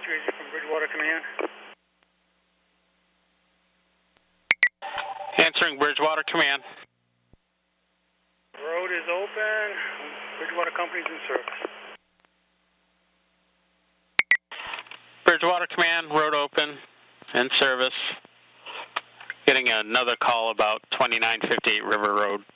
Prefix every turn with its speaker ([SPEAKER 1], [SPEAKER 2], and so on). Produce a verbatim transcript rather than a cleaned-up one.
[SPEAKER 1] Tracy from Bridgewater Command.
[SPEAKER 2] Answering Bridgewater Command.
[SPEAKER 1] Road is open. Bridgewater Company's in service.
[SPEAKER 2] Bridgewater Command, road open, in service. Getting another call about twenty-nine fifty-eight River Road.